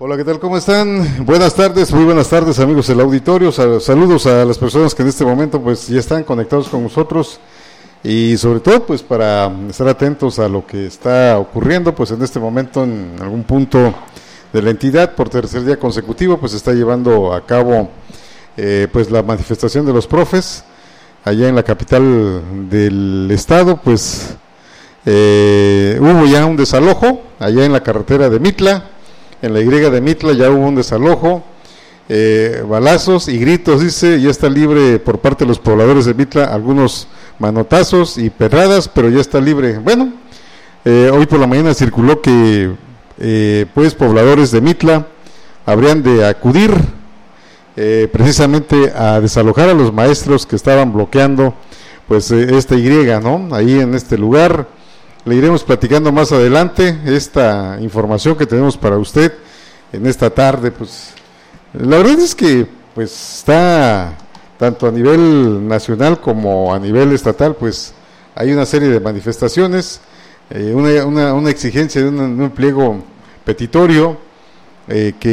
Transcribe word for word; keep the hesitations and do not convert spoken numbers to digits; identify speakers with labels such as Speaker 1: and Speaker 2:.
Speaker 1: Hola, ¿qué tal? ¿Cómo están? Buenas tardes, muy buenas tardes, amigos del auditorio. Saludos a las personas que en este momento pues ya están conectados con nosotros y sobre todo pues para estar atentos a lo que está ocurriendo pues en este momento en algún punto de la entidad. Por tercer día consecutivo pues se está llevando a cabo eh, pues la manifestación de los profes allá en la capital del estado. Pues eh, hubo ya un desalojo allá en la carretera de Mitla. En la Y de Mitla ya hubo un desalojo, eh, balazos y gritos, dice, ya está libre por parte de los pobladores de Mitla, algunos manotazos y pedradas, pero ya está libre. Bueno, eh, hoy por la mañana circuló que eh, pues pobladores de Mitla habrían de acudir eh, precisamente a desalojar a los maestros que estaban bloqueando pues eh, esta Y, ¿no? Ahí en este lugar. Le iremos platicando más adelante esta información que tenemos para usted en esta tarde. Pues la verdad es que pues está tanto a nivel nacional como a nivel estatal, pues hay una serie de manifestaciones, eh, una, una, una exigencia de un, un pliego petitorio eh, que